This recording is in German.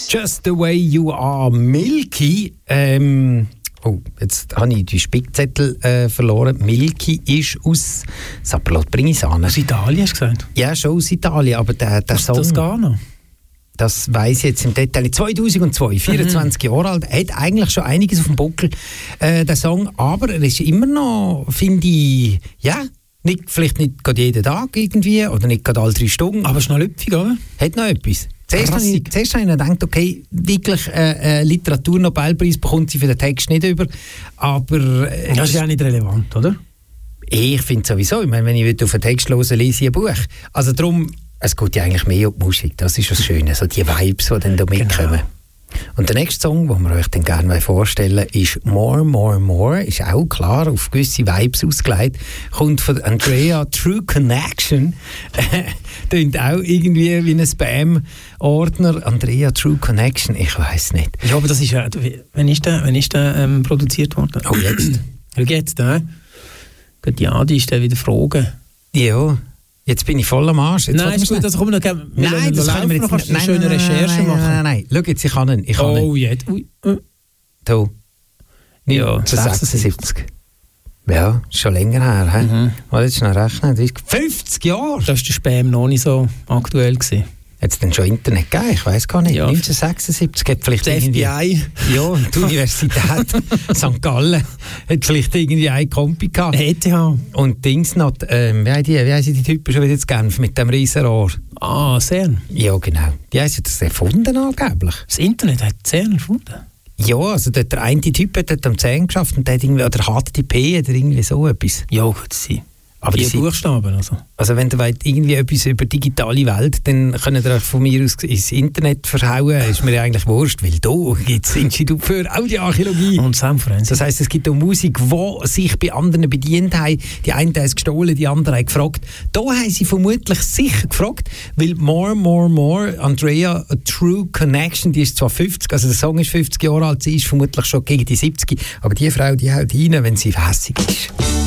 Just the way you are, Milky. Jetzt habe ich die Spickzettel verloren. Milky ist aus Sapperlot, bringe ich es an. Aus Italien hast du gesagt? Ja, schon aus Italien, aber der Song... Das gar noch? Das weiss ich jetzt im Detail. 2002, 24 Jahre alt, hat eigentlich schon einiges auf dem Buckel, der Song. Aber er ist immer noch, finde ich, ja, vielleicht nicht gerade jeden Tag irgendwie oder nicht gerade alle 3 Stunden. Aber schnell üppig, oder? Hat noch etwas. Zuerst habe ich gedacht, okay, wirklich Literaturnobelpreis bekommt sie für den Text nicht über. Aber... das ist ja nicht relevant, oder? Ich finde sowieso. Ich meine, wenn ich auf den Text höre, lese ich ein Buch. Also darum... Es geht ja eigentlich mehr um die Musik, das ist das Schöne, so die Vibes, die dann da mitkommen. Genau. Und der nächste Song, den wir euch dann gerne vorstellen, ist «More, More, More», ist auch klar auf gewisse Vibes ausgelegt, kommt von Andrea True Connection, klingt auch irgendwie wie ein Spam-Ordner. Andrea True Connection, ich weiss nicht. Ja, aber das ist ja, wann ist der produziert worden? Oh, jetzt. Jetzt, die Adi ist dann wieder fragen. Ja. Jetzt bin ich voll am Arsch. Jetzt nein, ist gut, das können wir noch... Nein, das können wir jetzt nicht. Eine schöne Recherche machen. Nein. Schau jetzt, ich kann ihn. Oh, jetzt. Da. Ja, 76. Ja, schon länger her. He? Mhm. Mal jetzt schnell rechnen. 50 Jahre! Da war der Spam noch nicht so aktuell gewesen. Hat es denn schon Internet gegeben? Ich weiss gar nicht. Ja. 1976 hat vielleicht das FBI. Ja, und die Universität St. Gallen hat vielleicht irgendwie eine Kompi gehabt. ETH. Und Dings noch, wie heißen die Typen schon wieder jetzt Genf mit dem Riesenrohr? Ah, CERN. Ja, genau. Die haben das erfunden angeblich. Das Internet hat CERN erfunden? Ja, also der eine Typ hat am 10 geschafft und der hat irgendwie, oder HTTP oder irgendwie so etwas. Ja, gut sein. Aber die Buchstaben also wenn ihr wollt, irgendwie etwas über die digitale Welt, dann könnt ihr von mir aus ins Internet verhauen. Ist mir eigentlich wurscht, weil da gibt es Institut für Audioarchäologie. Und Soundforensik. Das heisst, es gibt auch Musik, die sich bei anderen bedient haben. Die einen haben es gestohlen, die anderen haben gefragt. Da haben sie vermutlich sicher gefragt, weil «More, More, More», Andrea, A True Connection, die ist zwar 50, also der Song ist 50 Jahre alt, sie ist vermutlich schon gegen die 70, aber die Frau, die haut rein, wenn sie hässig ist.